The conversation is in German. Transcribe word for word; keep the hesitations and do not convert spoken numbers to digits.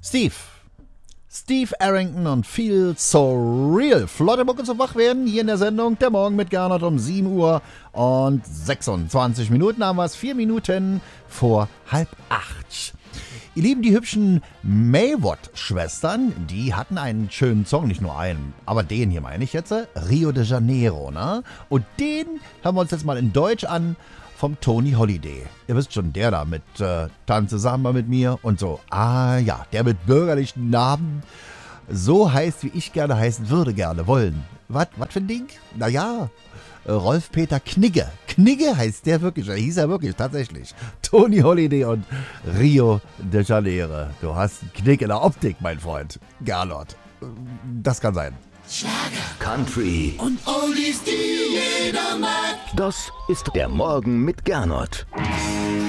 Steve. Steve Arrington und Feel So Real. Flotte Mucke zum Wachwerden hier in der Sendung Der Morgen mit Gernot um sieben Uhr und sechsundzwanzig Minuten haben wir es. Vier Minuten vor halb acht. Ihr Lieben, die hübschen Maywott-Schwestern, die hatten einen schönen Song, nicht nur einen, aber den hier meine ich jetzt, Rio de Janeiro, ne? Und den hören wir uns jetzt mal in Deutsch an vom Tony Holiday. Ihr wisst schon, der da mit äh, Tanze Samba mit mir und so. Ah ja, der mit bürgerlichen Namen, so heißt, wie ich gerne heißen würde, gerne wollen. Was, was für ein Ding? Naja, Rolf-Peter Knigge. Knigge heißt der wirklich, der hieß er wirklich, tatsächlich. Tony Holiday und Rio de Janeiro. Du hast einen Knick in der Optik, mein Freund. Gernot. Das kann sein. Schlager, Country und Oldies, die jeder mag. Das ist der Morgen mit Gernot.